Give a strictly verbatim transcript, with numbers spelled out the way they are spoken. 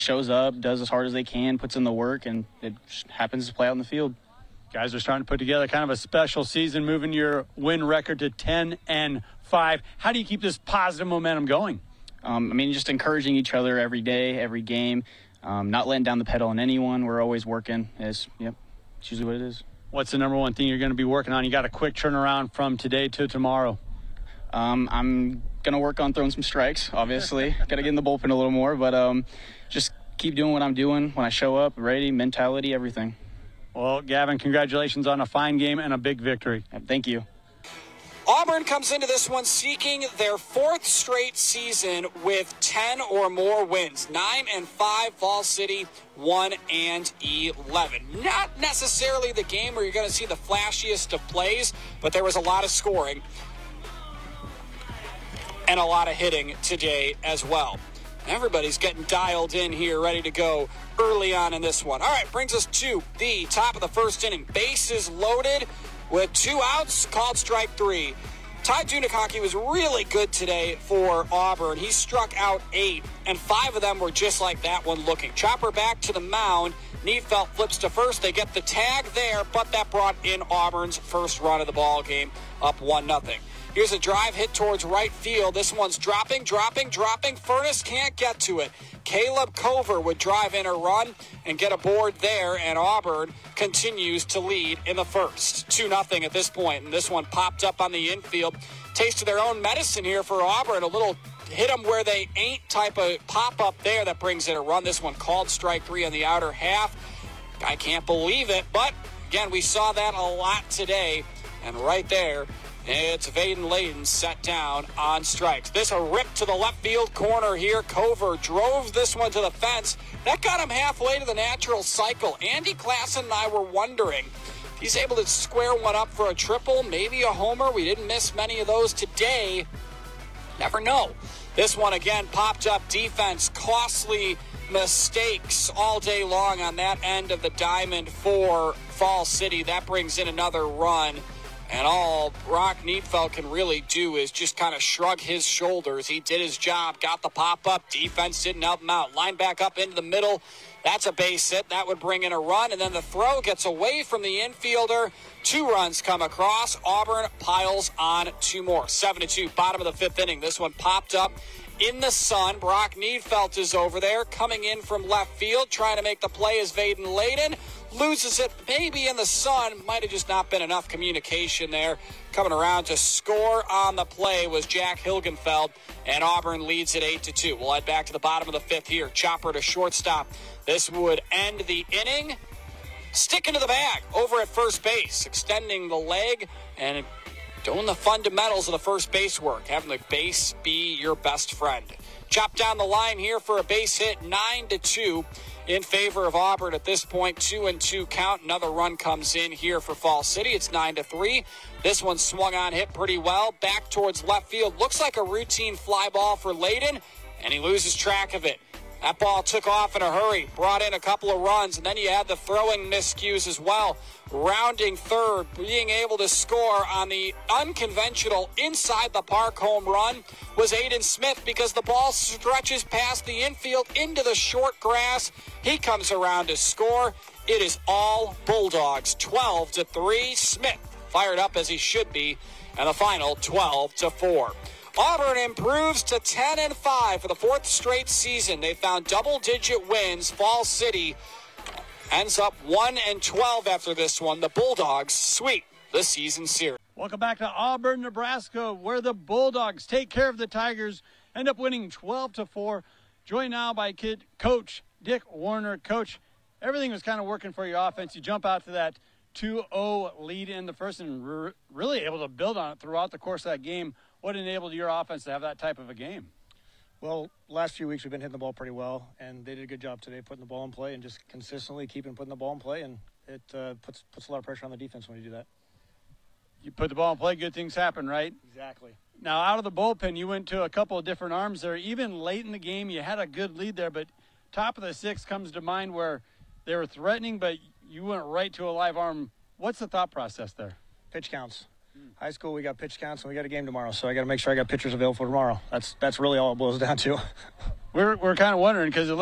shows up, does as hard as they can, puts in the work, and it just happens to play out in the field. Guys are starting to put together kind of a special season, moving your win record to ten and five. How do you keep this positive momentum going? Um, I mean, just encouraging each other every day, every game, um, not letting down the pedal on anyone. We're always working. It's, yep, it's usually what it is. What's the number one thing you're going to be working on? You got a quick turnaround from today to tomorrow. Um, I'm going to work on throwing some strikes, obviously. Got to get in the bullpen a little more, but um, just keep doing what I'm doing when I show up, ready, mentality, everything. Well, Gavin, congratulations on a fine game and a big victory. Thank you. Auburn comes into this one seeking their fourth straight season with ten or more wins. nine and five, Fall City one and eleven. Not necessarily the game where you're going to see the flashiest of plays, but there was a lot of scoring and a lot of hitting today as well. Everybody's getting dialed in here, ready to go early on in this one. All right, brings us to the top of the first inning. Bases loaded with two outs, called strike three. Ty Dunakaki was really good today for Auburn. He struck out eight, and five of them were just like that one looking. Chopper back to the mound. Needfelt flips to first. They get the tag there, but that brought in Auburn's first run of the ball game, up one nothing. Here's a drive hit towards right field. This one's dropping, dropping, dropping. Furness can't get to it. Caleb Cover would drive in a run and get aboard there, and Auburn continues to lead in the first. two nothing at this point, and this one popped up on the infield. Taste of their own medicine here for Auburn. A little hit them where they ain't type of pop-up there that brings in a run. This one called strike three on the outer half. I can't believe it, but again, we saw that a lot today, and right there, it's Vaden Layden set down on strikes. This a rip to the left field corner here. Cover drove this one to the fence. That got him halfway to the natural cycle. Andy Klassen and I were wondering if he's able to square one up for a triple, maybe a homer. We didn't miss many of those today. Never know. This one again popped up defense. Costly mistakes all day long on that end of the diamond for Fall City. That brings in another run. And all Brock Needfeld can really do is just kind of shrug his shoulders. He did his job, got the pop-up. Defense didn't help him out. Line back up into the middle. That's a base hit. That would bring in a run. And then the throw gets away from the infielder. Two runs come across. Auburn piles on two more. seven to two, bottom of the fifth inning. This one popped up in the sun. Brock Needfeld is over there, coming in from left field, trying to make the play as Vaden Layden loses it maybe in the sun. Might have just not been enough communication there. Coming around to score on the play was Jack Hilgenfeld, and Auburn leads it eight to two. We'll head back to the bottom of the fifth here. Chopper to shortstop. This would end the inning. Sticking to the bag over at first base, extending the leg and doing the fundamentals of the first base work, having the base be your best friend. Chop down the line here for a base hit, nine to two in favor of Auburn at this point. Two and two count. Another run comes in here for Fall City. It's nine to three. This one swung on, hit pretty well. Back towards left field. Looks like a routine fly ball for Layden, and he loses track of it. That ball took off in a hurry, brought in a couple of runs, and then you had the throwing miscues as well. Rounding third, being able to score on the unconventional inside the park home run was Aiden Smith, because the ball stretches past the infield into the short grass. He comes around to score. It is all Bulldogs, twelve to three. Smith fired up as he should be, and the final twelve to four. Auburn improves to ten and five for the fourth straight season. They found double-digit wins. Fall City ends up one and twelve after this one. The Bulldogs sweep the season series. Welcome back to Auburn, Nebraska, where the Bulldogs take care of the Tigers, end up winning twelve to four. Joined now by kid Coach Dick Warner. Coach, everything was kind of working for your offense. You jump out to that two oh lead in the first and re- really able to build on it throughout the course of that game. What enabled your offense to have that type of a game? Well, last few weeks we've been hitting the ball pretty well, and they did a good job today putting the ball in play and just consistently keeping putting the ball in play, and it uh, puts puts a lot of pressure on the defense when you do that. You put the ball in play, good things happen, right? Exactly. Now, out of the bullpen, you went to a couple of different arms there. Even late in the game, you had a good lead there, but top of the sixth comes to mind where they were threatening, but you went right to a live arm. What's the thought process there? Pitch counts. High school, we got pitch counts, and we got a game tomorrow, so I got to make sure I got pitchers available for tomorrow. That's that's really all it boils down to. We're we're kind of wondering because it